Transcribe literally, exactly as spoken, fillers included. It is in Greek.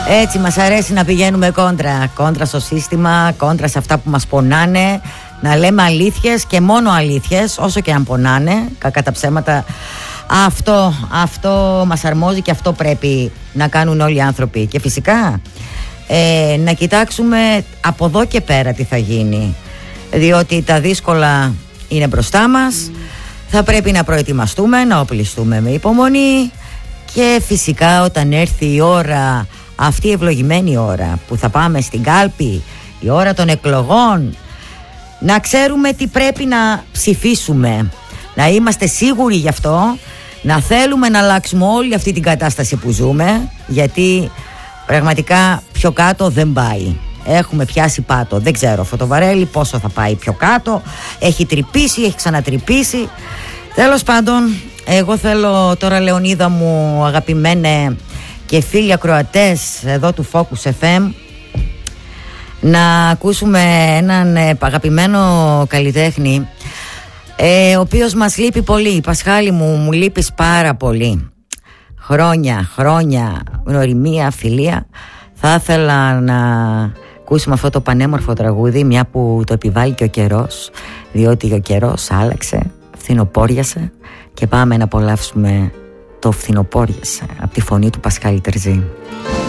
Έτσι μας αρέσει να πηγαίνουμε κόντρα. Κόντρα στο σύστημα, κόντρα σε αυτά που μας πονάνε. Να λέμε αλήθειες και μόνο αλήθειες, όσο και αν πονάνε. Κακά τα ψέματα. Αυτό, αυτό μας αρμόζει και αυτό πρέπει να κάνουν όλοι οι άνθρωποι. Και φυσικά ε, να κοιτάξουμε από εδώ και πέρα τι θα γίνει. Διότι τα δύσκολα είναι μπροστά μας. Mm. Θα πρέπει να προετοιμαστούμε, να οπλιστούμε με υπομονή. Και φυσικά όταν έρθει η ώρα, αυτή η ευλογημένη ώρα που θα πάμε στην κάλπη, η ώρα των εκλογών, να ξέρουμε τι πρέπει να ψηφίσουμε. Να είμαστε σίγουροι γι' αυτό. Να θέλουμε να αλλάξουμε όλη αυτή την κατάσταση που ζούμε. Γιατί πραγματικά πιο κάτω δεν πάει. Έχουμε πιάσει πάτο. Δεν ξέρω αυτό το βαρέλι πόσο θα πάει πιο κάτω. Έχει τρυπήσει, έχει ξανατρυπήσει. Τέλος πάντων, εγώ θέλω τώρα, Λεωνίδα μου, αγαπημένε και φίλοι ακροατές εδώ του Focus εφ εμ, να ακούσουμε έναν αγαπημένο καλλιτέχνη, ε, ο οποίος μας λείπει πολύ. Πασχάλη μου, μου λείπεις πάρα πολύ. Χρόνια, χρόνια, γνωριμία, φιλία. Θα ήθελα να ακούσουμε αυτό το πανέμορφο τραγούδι, μια που το επιβάλλει και ο καιρός, διότι ο καιρός άλλαξε, φθινοπόριασε, και πάμε να απολαύσουμε το φθινοπόριασε από τη φωνή του Πασχάλη Τερζή.